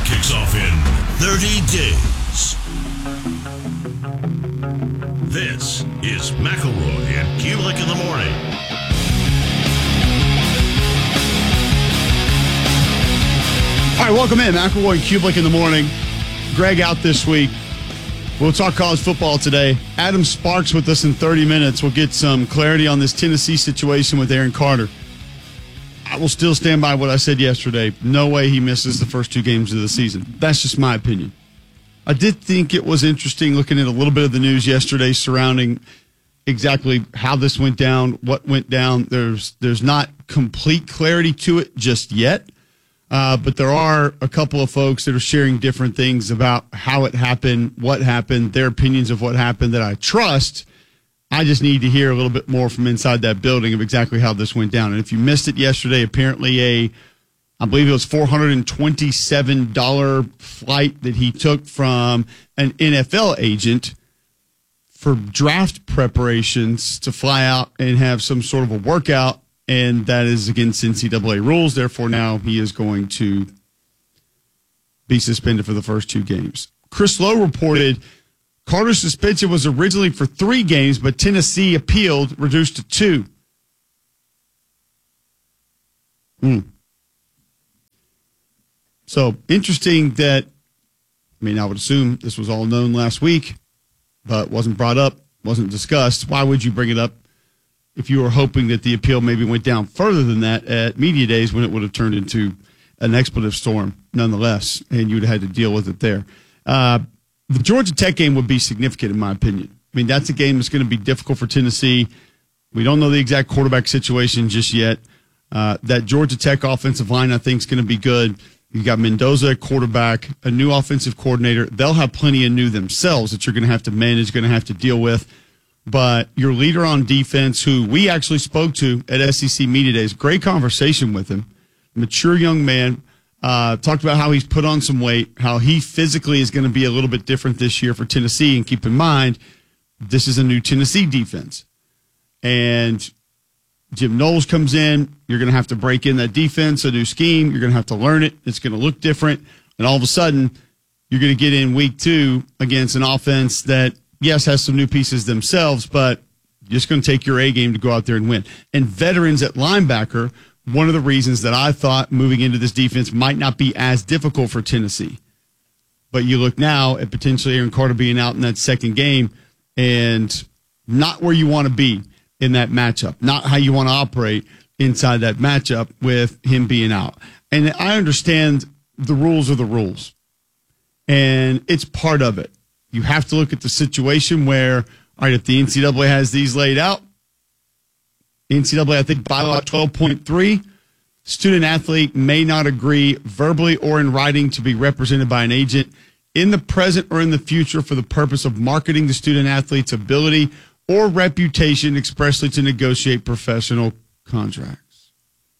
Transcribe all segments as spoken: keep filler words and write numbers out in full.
kicks off in thirty days. This is McElroy and Kulik in the morning. All right, welcome in. McElroy and Kulik in the morning. Greg out this week. We'll talk college football today. Adam Sparks with us in thirty minutes. We'll get some clarity on this Tennessee situation with Aaron Carter. I will still stand by what I said yesterday. No way he misses the first two games of the season. That's just my opinion. I did think it was interesting looking at a little bit of the news yesterday surrounding exactly how this went down, what went down. There's there's not complete clarity to it just yet, uh, but there are a couple of folks that are sharing different things about how it happened, what happened, their opinions of what happened that I trust. I just need to hear a little bit more from inside that building of exactly how this went down. And if you missed it yesterday, apparently a, I believe it was four hundred twenty-seven dollars flight that he took from an N F L agent for draft preparations to fly out and have some sort of a workout, and that is against N C double A rules. Therefore, now he is going to be suspended for the first two games. Chris Lowe reported Carter's suspension was originally for three games, but Tennessee appealed, reduced to two. Hmm. So, interesting that, I mean, I would assume this was all known last week, but wasn't brought up, wasn't discussed. Why would you bring it up if you were hoping that the appeal maybe went down further than that at media days when it would have turned into an expletive storm nonetheless, and you would have had to deal with it there? Uh, the Georgia Tech game would be significant, in my opinion. I mean, that's a game that's going to be difficult for Tennessee. We don't know the exact quarterback situation just yet. Uh, that Georgia Tech offensive line, I think, is going to be good. You got Mendoza at quarterback, a new offensive coordinator. They'll have plenty of new themselves that you're going to have to manage, going to have to deal with. But your leader on defense, who we actually spoke to at S E C Media Days, great conversation with him, mature young man, uh, talked about how he's put on some weight, how he physically is going to be a little bit different this year for Tennessee. And keep in mind, this is a new Tennessee defense. And Jim Knowles comes in. You're going to have to break in that defense, a new scheme. You're going to have to learn it. It's going to look different. And all of a sudden, you're going to get in week two against an offense that, yes, has some new pieces themselves, but you're just going to take your A game to go out there and win. And veterans at linebacker, one of the reasons that I thought moving into this defense might not be as difficult for Tennessee. But you look now at potentially Aaron Carter being out in that second game and not where you want to be in that matchup, not how you want to operate inside that matchup with him being out. And I understand the rules are the rules, and it's part of it. You have to look at the situation where, all right, if the N C double A has these laid out, N C double A, I think, bylaw twelve point three, student athlete may not agree verbally or in writing to be represented by an agent in the present or in the future for the purpose of marketing the student athlete's ability or reputation expressly to negotiate professional contracts.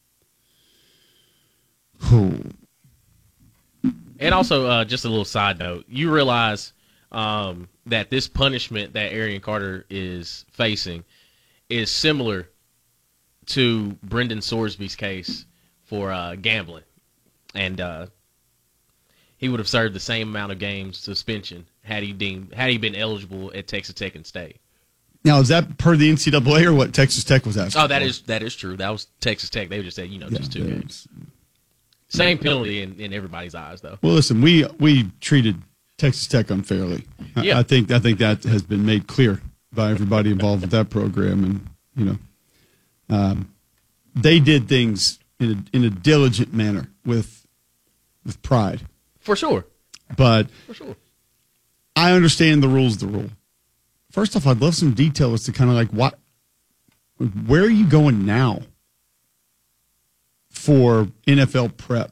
Ooh. And also, uh, just a little side note, you realize um, that this punishment that Aaron Carter is facing is similar to Brendan Sorsby's case for uh, gambling. And uh, he would have served the same amount of games suspension had he deemed had he been eligible at Texas Tech and stayed. Now, is that per the N C double A or what Texas Tech was asking? Oh, that for? is that is true. That was Texas Tech. They just said, you know, Yeah, just two games. Same penalty in, in everybody's eyes, though. Well, listen, we we treated Texas Tech unfairly. I, Yeah. I think I think that has been made clear by everybody involved with that program, and you know, um, they did things in a, in a diligent manner with with pride. For sure. But For sure. I understand the rules. The rule. First off, I'd love some detail as to kind of like what, where are you going now for N F L prep?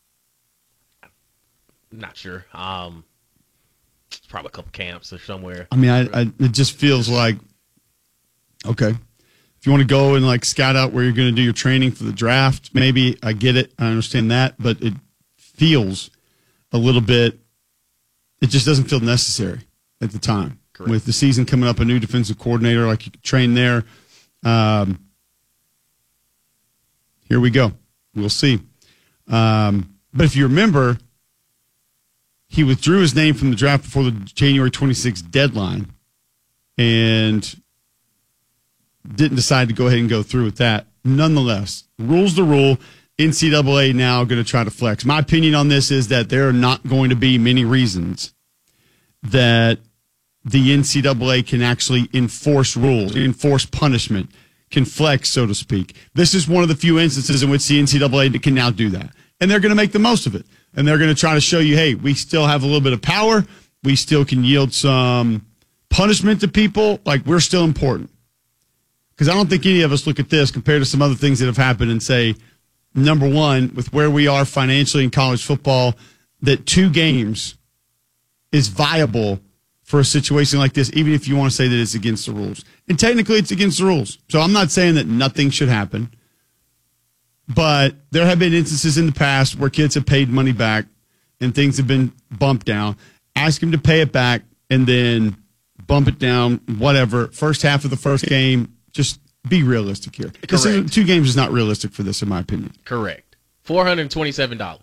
Not sure. Um, it's probably a couple camps or somewhere. I mean, I, I it just feels like, okay, if you want to go and like scout out where you're going to do your training for the draft, maybe I get it. I understand that, but it feels a little bit, it just doesn't feel necessary at the time. Correct. With the season coming up, a new defensive coordinator, like you could train there. Um, here we go. We'll see. Um, but if you remember, he withdrew his name from the draft before the January twenty-sixth deadline and didn't decide to go ahead and go through with that. Nonetheless, rule's the rule. N C double A now going to try to flex. My opinion on this is that there are not going to be many reasons that the N C double A can actually enforce rules, enforce punishment, can flex, so to speak. This is one of the few instances in which the N C double A can now do that. And they're going to make the most of it. And they're going to try to show you, hey, we still have a little bit of power. We still can yield some punishment to people. Like, we're still important. Because I don't think any of us look at this compared to some other things that have happened and say, number one, with where we are financially in college football, that two games is viable for a situation like this, even if you want to say that it's against the rules. And technically, it's against the rules. So I'm not saying that nothing should happen. But there have been instances in the past where kids have paid money back and things have been bumped down. Ask them to pay it back and then bump it down, whatever. First half of the first game, just be realistic here. Because two games is not realistic for this, in my opinion. Correct. four hundred twenty-seven dollars.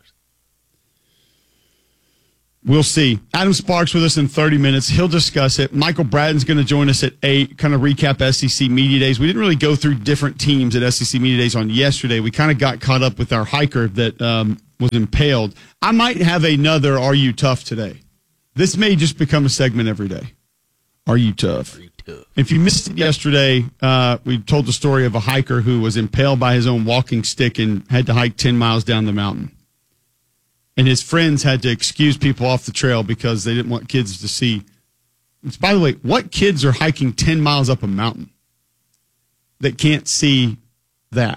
We'll see. Adam Sparks with us in thirty minutes. He'll discuss it. Michael Bratton's going to join us at eight, kind of recap S E C Media Days. We didn't really go through different teams at S E C Media Days on yesterday. We kind of got caught up with our hiker that um, was impaled. I might have another Are You Tough today. This may just become a segment every day. Are you tough? Are you tough? If you missed it yesterday, uh, we told the story of a hiker who was impaled by his own walking stick and had to hike ten miles down the mountain. And his friends had to excuse people off the trail because they didn't want kids to see. It's, by the way, what kids are hiking ten miles up a mountain that can't see that?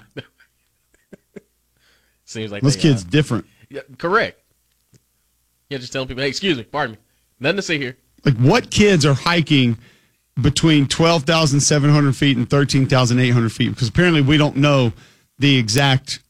Seems like those they, kids uh, different. Yeah, correct. Yeah, just telling people, hey, excuse me, pardon me. Nothing to see here. Like, what kids are hiking between twelve thousand seven hundred feet and thirteen thousand eight hundred feet? Because apparently we don't know the exact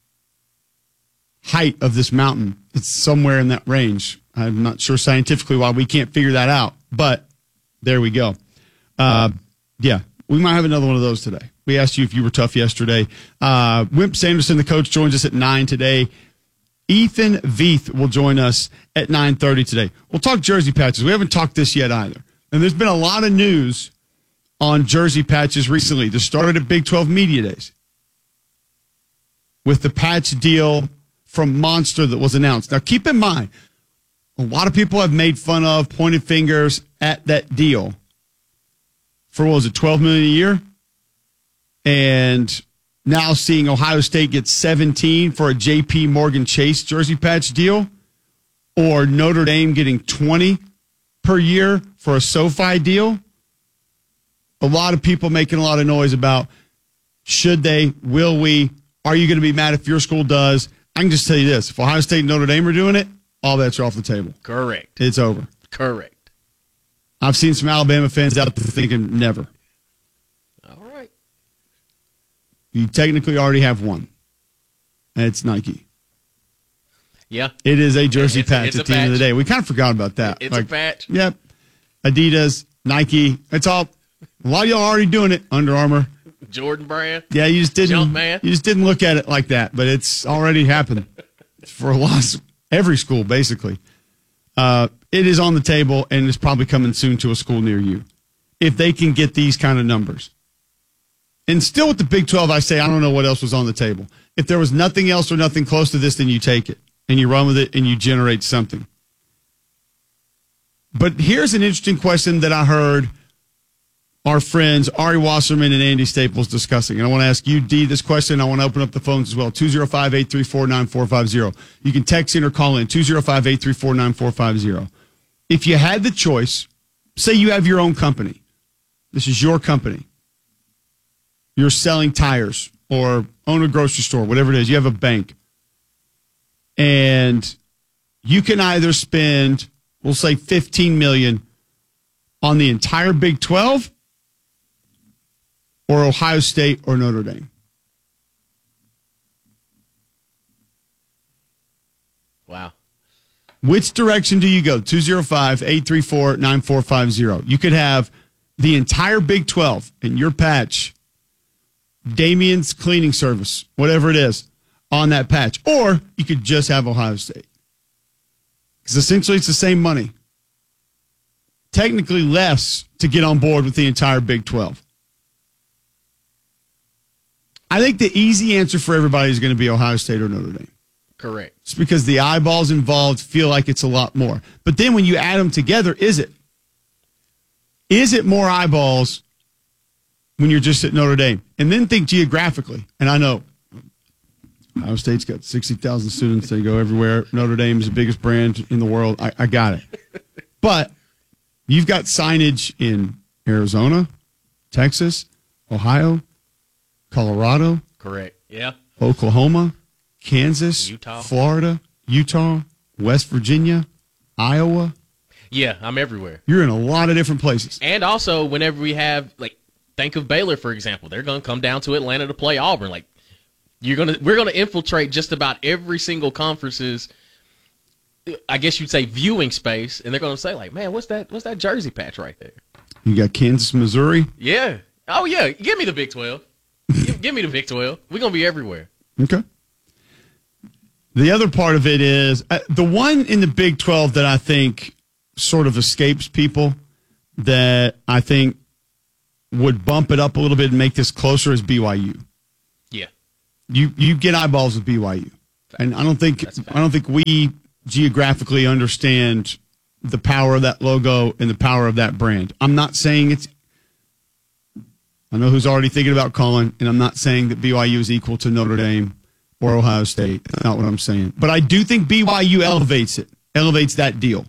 height of this mountain. It's somewhere in that range. I'm not sure scientifically why we can't figure that out, but there we go. Uh, yeah, we might have another one of those today. We asked you if you were tough yesterday. Uh, Wimp Sanderson, the coach, joins us at nine today. Ethan Veith will join us at nine thirty today. We'll talk jersey patches. We haven't talked this yet either. And there's been a lot of news on jersey patches recently. This started at Big twelve Media Days with the patch deal from Monster that was announced. Now, keep in mind, a lot of people have made fun of, pointed fingers at that deal for, what was it, twelve million dollars a year? And now seeing Ohio State get seventeen for a J P Morgan Chase jersey patch deal, or Notre Dame getting twenty per year for a SoFi deal. A lot of people making a lot of noise about should they, will we, are you going to be mad if your school does? I can just tell you this. If Ohio State and Notre Dame are doing it, all bets are off the table. Correct. It's over. Correct. I've seen some Alabama fans out there thinking never. All right. You technically already have one, and it's Nike. Yeah. It is a jersey it's, patch it's at the patch. end of the day. We kind of forgot about that. It's like, a patch. Yep. Adidas, Nike. It's all, a lot of y'all are already doing it. Under Armour. Jordan Brand. Yeah, you just didn't. Jumpman. You just didn't look at it like that, but it's already happened for a lot of, every school, basically. Uh, it is on the table, and it's probably coming soon to a school near you, if they can get these kind of numbers. And still with the Big twelve, I say I don't know what else was on the table. If there was nothing else or nothing close to this, then you take it and you run with it and you generate something. But here's an interesting question that I heard our friends Ari Wasserman and Andy Staples discussing. And I want to ask you, D, this question. I want to open up the phones as well. two oh five, eight three four, nine four five oh. You can text in or call in. two oh five, eight three four, nine four five oh. If you had the choice, say you have your own company. This is your company. You're selling tires or own a grocery store, whatever it is. You have a bank. And you can either spend, we'll say fifteen million dollars on the entire Big twelve or Ohio State or Notre Dame. Wow. Which direction do you go? two oh five, eight three four, nine four five oh. You could have the entire Big twelve in your patch, Damien's Cleaning Service, whatever it is, on that patch. Or you could just have Ohio State. Because essentially it's the same money. Technically less to get on board with the entire Big twelve. I think the easy answer for everybody is going to be Ohio State or Notre Dame. Correct. It's because the eyeballs involved feel like it's a lot more. But then when you add them together, is it? Is it more eyeballs when you're just at Notre Dame? And then think geographically. And I know Ohio State's got sixty thousand students. They go everywhere. Notre Dame is the biggest brand in the world. I, I got it. But you've got signage in Arizona, Texas, Ohio, Colorado. Correct. Yeah. Oklahoma, Kansas, Utah. Florida, Utah, West Virginia, Iowa. Yeah, I'm everywhere. You're in a lot of different places. And also, whenever we have, like, think of Baylor, for example. They're going to come down to Atlanta to play Auburn. Like, you're gonna, we're going to infiltrate just about every single conference's, I guess you'd say, viewing space. And they're going to say, like, man, what's that What's that jersey patch right there? You got Kansas, Missouri. Yeah. Oh, yeah. Give me the Big twelve. give, give me the Big twelve. We're going to be everywhere. Okay. The other part of it is uh, the one in the Big twelve that I think sort of escapes people that I think would bump it up a little bit and make this closer is B Y U. Yeah. You you get eyeballs with B Y U. And I don't think I don't think we geographically understand the power of that logo and the power of that brand. I'm not saying it's I know who's already thinking about calling, and I'm not saying that B Y U is equal to Notre Dame or Ohio State. That's not what I'm saying. But I do think B Y U elevates it, elevates that deal.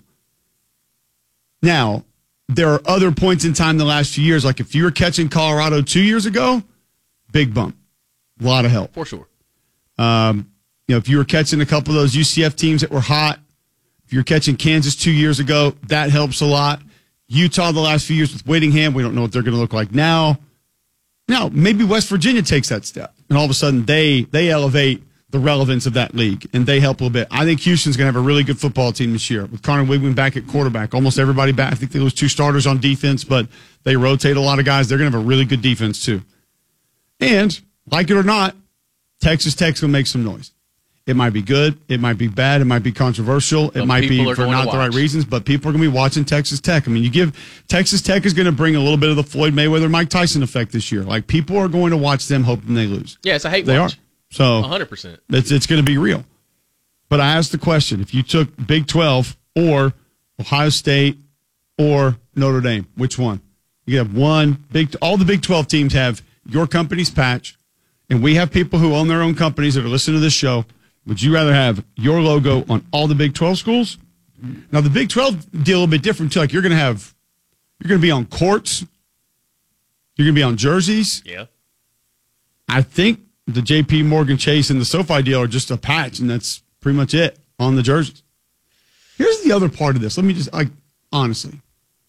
Now, there are other points in time the last few years, like if you were catching Colorado two years ago, big bump. A lot of help. For sure. Um, you know, if you were catching a couple of those U C F teams that were hot, if you're catching Kansas two years ago, that helps a lot. Utah the last few years with Whittingham, we don't know what they're going to look like now. Now, maybe West Virginia takes that step, and all of a sudden they they elevate the relevance of that league, and they help a little bit. I think Houston's going to have a really good football team this year with Connor Wigman back at quarterback. Almost everybody back. I think they lose two starters on defense, but they rotate a lot of guys. They're going to have a really good defense, too. And, like it or not, Texas Tech's going to make some noise. It might be good. It might be bad. It might be controversial. It Some might be for not the right watch. reasons, but people are going to be watching Texas Tech. I mean, you give Texas Tech is going to bring a little bit of the Floyd Mayweather, Mike Tyson effect this year. Like, people are going to watch them hoping they lose. Yeah, it's a hate They watch. are. So one hundred percent. It's, it's going to be real. But I asked the question, if you took Big twelve or Ohio State or Notre Dame, which one? You have one big, all the Big twelve teams have your company's patch, and we have people who own their own companies that are listening to this show. Would you rather have your logo on all the Big twelve schools? Now, the Big twelve deal a little bit different, too. Like, you're going to have, you're going to be on courts. You're going to be on jerseys. Yeah. I think the J P Morgan Chase and the SoFi deal are just a patch, and that's pretty much it on the jerseys. Here's the other part of this. Let me just, like, honestly.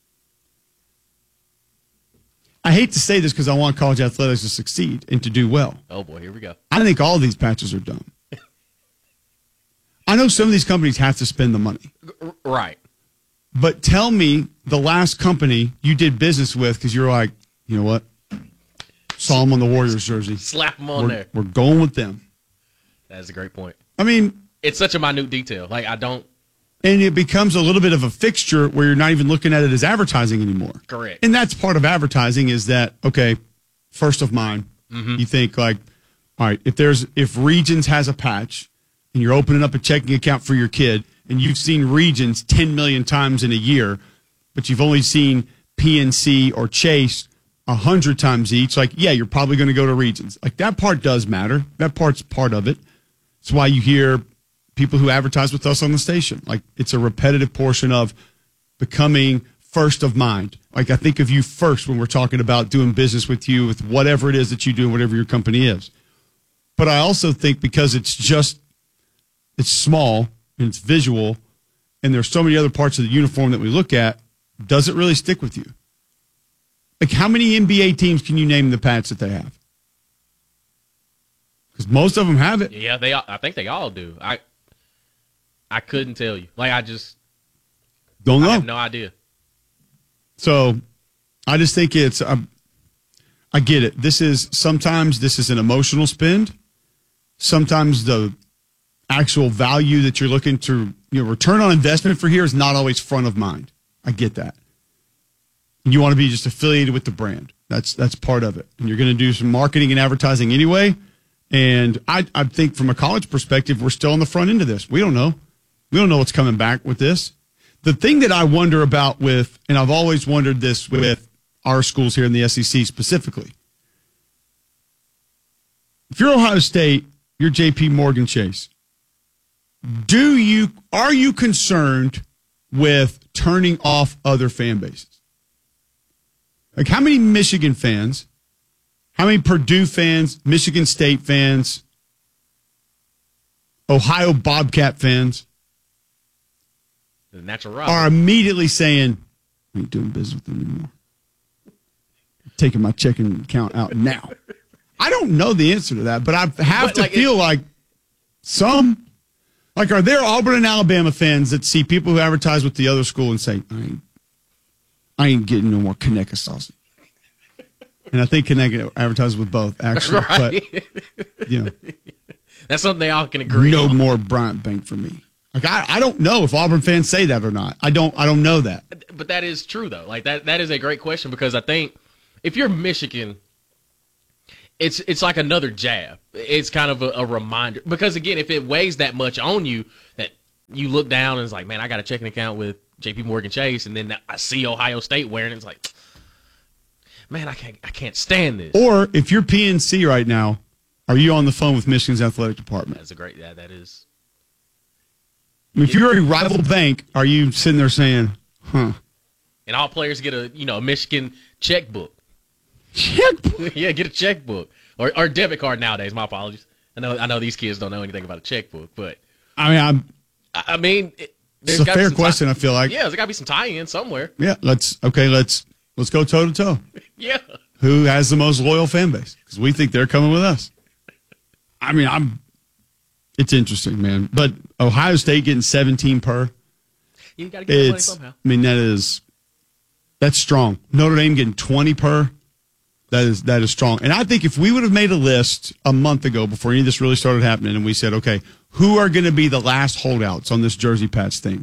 I hate to say this because I want college athletics to succeed and to do well. Oh, boy, here we go. I think all of these patches are dumb. I know some of these companies have to spend the money. Right. But tell me the last company you did business with because you're like, you know what? Saw them on the Warriors jersey. Slap them on we're, there. We're going with them. That's a great point. I mean, It's such a minute detail. Like, I don't. and it becomes a little bit of a fixture where you're not even looking at it as advertising anymore. Correct. And that's part of advertising is that, okay, first of mind, Mm-hmm. you think like, all right, if there's if Regions has a patch and you're opening up a checking account for your kid and you've seen Regions ten million times in a year, but you've only seen P N C or Chase one hundred times each, like, yeah, you're probably going to go to Regions. Like, that part does matter. That part's part of it. It's why you hear people who advertise with us on the station. Like, it's a repetitive portion of becoming first of mind. Like, I think of you first when we're talking about doing business with you with whatever it is that you do, whatever your company is. But I also think because it's just, it's small and it's visual and there's so many other parts of the uniform that we look at, does it really stick with you? Like, how many N B A teams can you name the patch that they have? Because most of them have it. Yeah, they. all- I think they all do. I. I couldn't tell you. Like, I just. Don't know. I have no idea. So I just think it's, um, I get it. This is, sometimes this is an emotional spend. Sometimes the actual value that you're looking to you know, return on investment for here is not always front of mind. I get that. And you want to be just affiliated with the brand. That's that's part of it. And you're going to do some marketing and advertising anyway. And I, I think from a college perspective, we're still on the front end of this. We don't know. We don't know what's coming back with this. The thing that I wonder about with, and I've always wondered this with our schools here in the S E C specifically. If you're Ohio State, you're J P Morgan Chase. Do you, are you concerned with turning off other fan bases? Like how many Michigan fans, how many Purdue fans, Michigan State fans, Ohio Bobcat fans the natural rival. are immediately saying, I ain't doing business with them anymore. I'm taking my checking account out now. I don't know the answer to that, but I have But, to like, feel like some, like, are there Auburn and Alabama fans that see people who advertise with the other school and say, I ain't, I ain't getting no more Conecuh sausage? And I think Conecuh advertises with both, actually. Right. But, you know, That's something they all can agree no on. more Bryant Bank for me. Like, I, I don't know if Auburn fans say that or not. I don't, I don't know that. But that is true, though. Like, that, that is a great question because I think if you're Michigan, it's it's like another jab. It's kind of a, a reminder. Because, again, if it weighs that much on you that you look down and it's like, man, I got a checking account with J P Morgan Chase, and then I see Ohio State wearing it, it's like, man, I can't, I can't stand this. Or if you're P N C right now, are you on the phone with Michigan's athletic department? That's a great, yeah, that is. I mean, if you're a rival bank, are you sitting there saying, huh? And all players get a, you know, a Michigan checkbook. Checkbook. Yeah, get a checkbook or or debit card nowadays. My apologies. I know I know these kids don't know anything about a checkbook, but I mean, I'm, I, I mean, it, it's a gotta be fair some question, tie- I feel like. Yeah, there's got to be some tie-in somewhere. Yeah, let's, okay, let's, let's go toe to toe. Yeah, Who has the most loyal fan base? Because we think they're coming with us. I mean, I'm, it's interesting, man. But Ohio State getting seventeen per, you got to get the money it's, somehow. I mean, that is, that's strong. Notre Dame getting twenty per, that is, that is strong. And I think if we would have made a list a month ago before any of this really started happening and we said, okay, who are going to be the last holdouts on this jersey patch thing?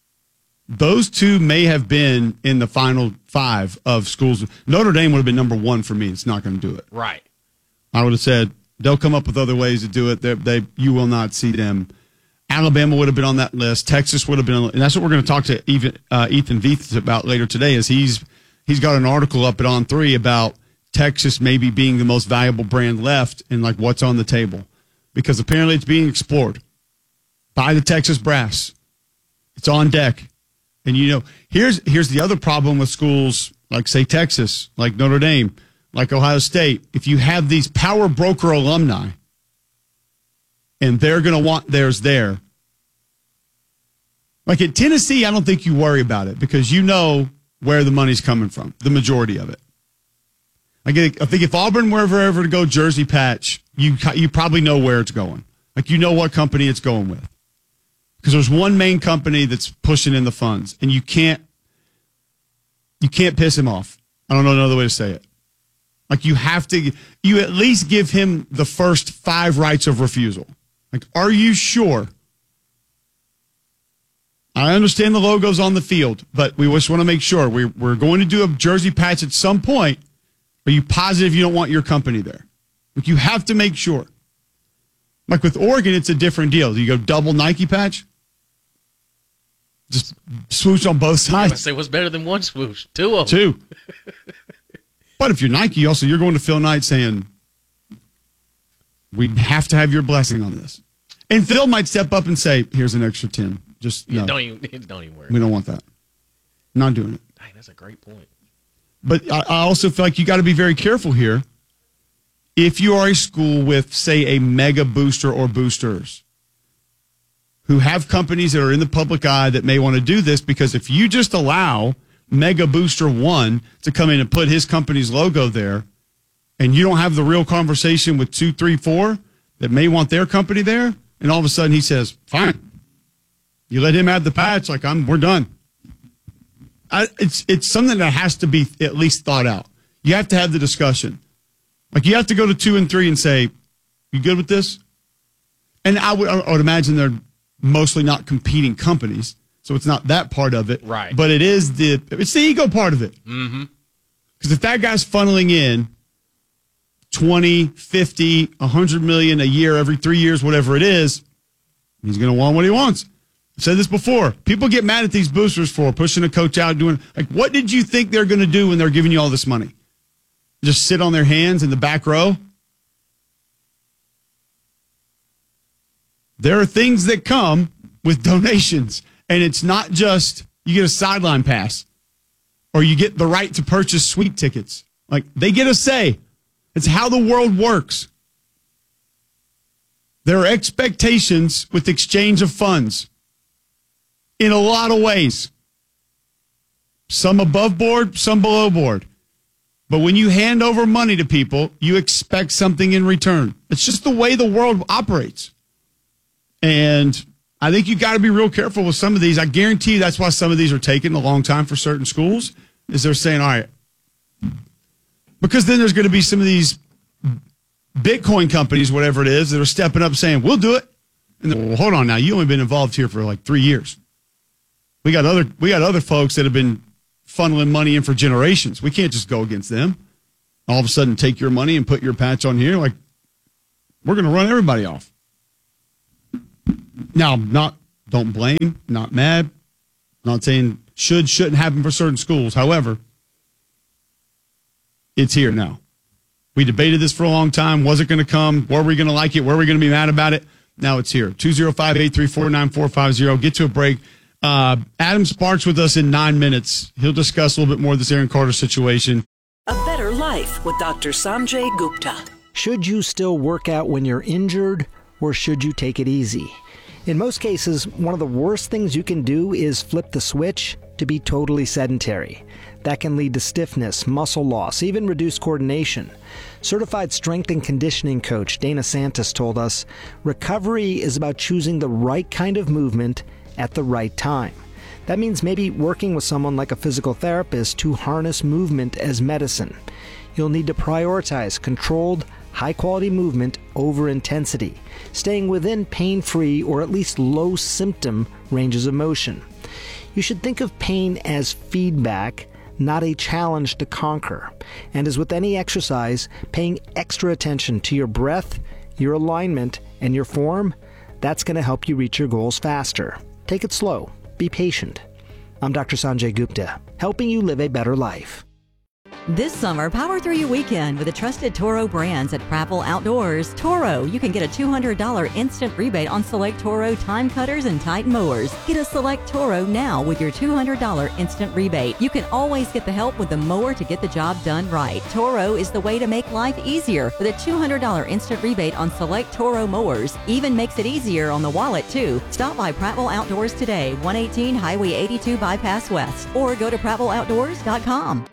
Those two may have been in the final five of schools. Notre Dame would have been number one for me. It's not going to do it. Right. I would have said they'll come up with other ways to do it. They, they you will not see them. Alabama would have been on that list. Texas would have been, on, and that's what we're going to talk to even, uh, Ethan Veith about later today. Is he's he's got an article up at On Three about Texas maybe being the most valuable brand left and like what's on the table, because apparently it's being explored by the Texas brass. It's on deck. And, you know, here's here's the other problem with schools like, say, Texas, like Notre Dame, like Ohio State. If you have these power broker alumni and they're going to want theirs there. Like at Tennessee, I don't think you worry about it because you know where the money's coming from, the majority of it. I get, I think if Auburn were ever, ever to go jersey patch, you you probably know where it's going. Like you know what company it's going with. Because there's one main company that's pushing in the funds, and you can't you can't piss him off. I don't know another way to say it. Like you have to, you at least give him the first five rights of refusal. Like, are you sure? I understand the logo's on the field, but we just want to make sure we, we're going to do a jersey patch at some point. Are you positive you don't want your company there? Like you have to make sure. Like with Oregon, it's a different deal. Do you go double Nike patch? Just swoosh on both I sides. say what's better than one swoosh? Two of them. Two. But if you're Nike, also you're going to Phil Knight saying, we have to have your blessing on this. And Phil might step up and say, here's an extra ten. Just Yeah, no, don't even don't even worry. we don't want that. Not doing it. Dang, that's a great point. But I, I also feel like you got to be very careful here. If you are a school with, say, a mega booster or boosters who have companies that are in the public eye that may want to do this, because if you just allow Mega Booster One to come in and put his company's logo there, and you don't have the real conversation with two, three, four that may want their company there, and all of a sudden he says, fine. You let him add the patch, like I'm, we're done. I, it's it's something that has to be at least thought out. You have to have the discussion. Like you have to go to two and three and say, "You good with this?" And I would I would imagine they're mostly not competing companies. So it's not that part of it. Right. But it is the, it's the ego part of it. Mm-hmm. Because if that guy's funneling in twenty, fifty, one hundred million a year every three years, whatever it is, he's going to want what he wants. I've said this before. People get mad at these boosters for pushing a coach out, doing, like, what did you think they're going to do when they're giving you all this money? Just sit on their hands in the back row? There are things that come with donations, and it's not just you get a sideline pass or you get the right to purchase suite tickets. Like, they get a say. It's how the world works. There are expectations with exchange of funds in a lot of ways. Some above board, some below board. But when you hand over money to people, you expect something in return. It's just the way the world operates. And I think you got to be real careful with some of these. I guarantee you that's why some of these are taking a long time for certain schools, is they're saying, all right, because then there's going to be some of these Bitcoin companies, whatever it is, that are stepping up saying, we'll do it. And then, well, hold on now, you only been involved here for like three years. We got other we got other folks that have been funneling money in for generations. We can't just go against them. All of a sudden take your money and put your patch on here. Like, we're going to run everybody off. Now, not don't blame, not mad, not saying should, shouldn't happen for certain schools. However, it's here now. We debated this for a long time. Was it going to come? Were we going to like it? Were we going to be mad about it? Now it's here. two oh five, eight three four, nine four five oh. Get to a break. Uh, Adam Sparks with us in nine minutes. He'll discuss a little bit more of this Aaron Carter situation. A Better Life with Doctor Sanjay Gupta. Should you still work out when you're injured, or should you take it easy? In most cases, one of the worst things you can do is flip the switch to be totally sedentary. That can lead to stiffness, muscle loss, even reduced coordination. Certified strength and conditioning coach Dana Santos told us, recovery is about choosing the right kind of movement at the right time. That means maybe working with someone like a physical therapist to harness movement as medicine. You'll need to prioritize controlled, high-quality movement over intensity, staying within pain-free or at least low-symptom ranges of motion. You should think of pain as feedback, not a challenge to conquer. And as with any exercise, paying extra attention to your breath, your alignment, and your form, that's going to help you reach your goals faster. Take it slow. Be patient. I'm Doctor Sanjay Gupta, helping you live a better life. This summer, power through your weekend with the trusted Toro brands at Prattville Outdoors. Toro, you can get a two hundred dollars instant rebate on select Toro time cutters and Titan mowers. Get a select Toro now with your two hundred dollars instant rebate. You can always get the help with the mower to get the job done right. Toro is the way to make life easier with a two hundred dollars instant rebate on select Toro mowers. Even makes it easier on the wallet, too. Stop by Prattville Outdoors today, one eighteen Highway eighty-two Bypass West, or go to prattville outdoors dot com.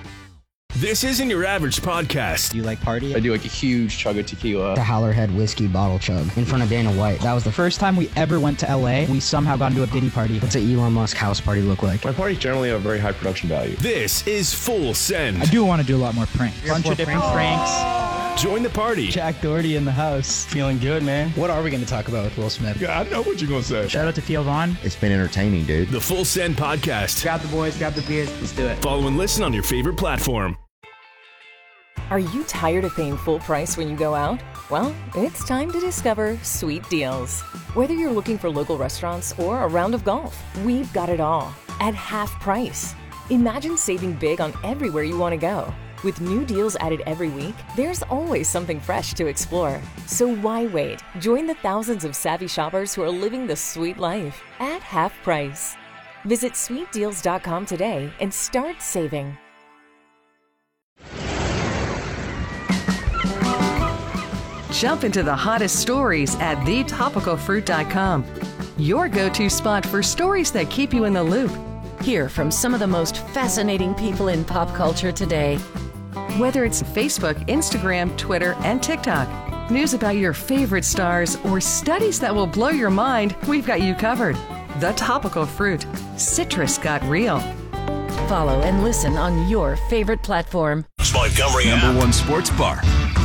This isn't your average podcast. Do you like party? I do like a huge chug of tequila. The Howlerhead whiskey bottle chug in front of Dana White. That was the first time we ever went to L A. We somehow got into a Diddy party. What's an Elon Musk house party look like? My parties generally have very high production value. This is Full Send. I do want to do a lot more pranks. A bunch of different pranks. Join the party. Jack Doherty in the house. Feeling good, man. What are we going to talk about with Will Smith? Yeah, I know what you're going to say. Shout out to Theo Vaughn. It's been entertaining, dude. The Full Send podcast. Grab the boys, grab the beers. Let's do it. Follow and listen on your favorite platform. Are you tired of paying full price when you go out? Well, it's time to discover Sweet Deals. Whether you're looking for local restaurants or a round of golf, we've got it all at half price. Imagine saving big on everywhere you want to go. With new deals added every week, there's always something fresh to explore. So why wait? Join the thousands of savvy shoppers who are living the sweet life at half price. Visit sweet deals dot com today and start saving. Jump into the hottest stories at the topical fruit dot com. Your go-to spot for stories that keep you in the loop. Hear from some of the most fascinating people in pop culture today. Whether it's Facebook, Instagram, Twitter, and TikTok, news about your favorite stars, or studies that will blow your mind, we've got you covered. The Topical Fruit. Citrus got real. Follow and listen on your favorite platform. Montgomery Number one sports bar.